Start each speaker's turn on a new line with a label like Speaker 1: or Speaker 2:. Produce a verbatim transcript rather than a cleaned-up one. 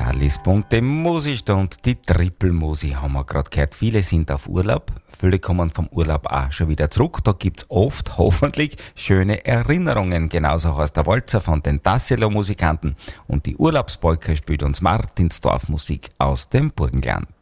Speaker 1: Lispunkte Musikstund, die Trippelmusi haben wir gerade gehört. Viele sind auf Urlaub, viele kommen vom Urlaub auch schon wieder zurück. Da gibt's oft, hoffentlich, schöne Erinnerungen. Genauso heißt der Walzer von den Tassilo-Musikanten und die Urlaubspolka spielt uns Martinsdorf Musik aus dem Burgenland.